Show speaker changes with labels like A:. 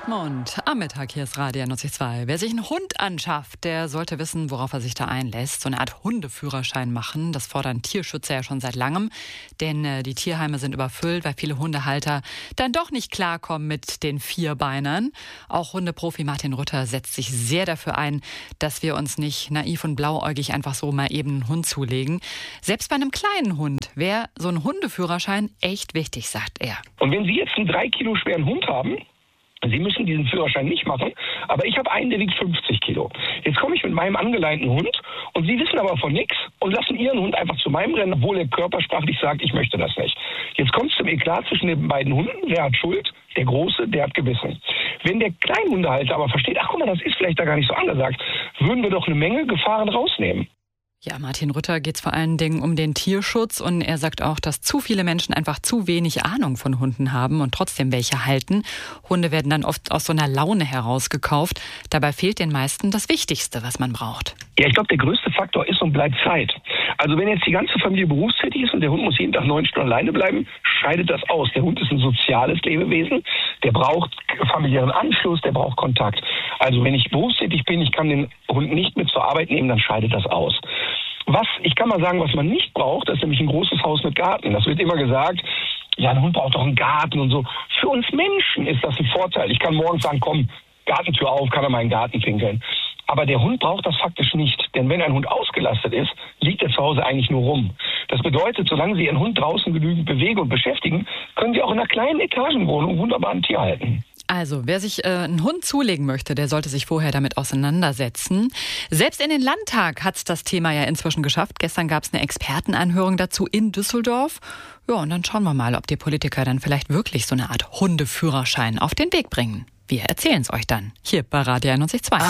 A: Dortmund. Am Mittag, hier ist Radio 92. Wer sich einen Hund anschafft, der sollte wissen, worauf er sich da einlässt. So eine Art Hundeführerschein machen. Das fordern Tierschützer ja schon seit langem. Denn die Tierheime sind überfüllt, weil viele Hundehalter dann doch nicht klarkommen mit den Vierbeinern. Auch Hundeprofi Martin Rütter setzt sich sehr dafür ein, dass wir uns nicht naiv und blauäugig einfach so mal eben einen Hund zulegen. Selbst bei einem kleinen Hund wäre so ein Hundeführerschein echt wichtig, sagt er.
B: Und wenn Sie jetzt einen 3 Kilo schweren Hund haben, Sie müssen diesen Führerschein nicht machen, aber ich habe einen, der wiegt 50 Kilo. Jetzt komme ich mit meinem angeleinten Hund und Sie wissen aber von nichts und lassen Ihren Hund einfach zu meinem rennen, obwohl er körpersprachlich sagt, ich möchte das nicht. Jetzt kommt es zum Eklat zwischen den beiden Hunden. Wer hat Schuld? Der Große, der hat Gewissen. Wenn der Kleinhundehalter aber versteht, ach guck mal, das ist vielleicht da gar nicht so angesagt, würden wir doch eine Menge Gefahren rausnehmen.
A: Ja, Martin Rütter geht es vor allen Dingen um den Tierschutz und er sagt auch, dass zu viele Menschen einfach zu wenig Ahnung von Hunden haben und trotzdem welche halten. Hunde werden dann oft aus so einer Laune heraus gekauft. Dabei fehlt den meisten das Wichtigste, was man braucht.
B: Ja, ich glaube, der größte Faktor ist und bleibt Zeit. Also wenn jetzt die ganze Familie berufstätig ist und der Hund muss jeden Tag 9 Stunden alleine bleiben, scheidet das aus. Der Hund ist ein soziales Lebewesen, der braucht familiären Anschluss, der braucht Kontakt. Also wenn ich berufstätig bin, ich kann den Hund nicht mit zur Arbeit nehmen, dann scheidet das aus. Ich kann mal sagen, was man nicht braucht, das ist nämlich ein großes Haus mit Garten. Das wird immer gesagt, ja, ein Hund braucht doch einen Garten und so. Für uns Menschen ist das ein Vorteil. Ich kann morgens sagen, komm, Gartentür auf, kann er mal in den Garten pinkeln. Aber der Hund braucht das faktisch nicht. Denn wenn ein Hund ausgelastet ist, liegt er zu Hause eigentlich nur rum. Das bedeutet, solange Sie Ihren Hund draußen genügend bewegen und beschäftigen, können Sie auch in einer kleinen Etagenwohnung wunderbar ein Tier halten.
A: Also, wer sich einen Hund zulegen möchte, der sollte sich vorher damit auseinandersetzen. Selbst in den Landtag hat es das Thema ja inzwischen geschafft. Gestern gab es eine Expertenanhörung dazu in Düsseldorf. Ja, und dann schauen wir mal, ob die Politiker dann vielleicht wirklich so eine Art Hundeführerschein auf den Weg bringen. Wir erzählen es euch dann hier bei Radio 92.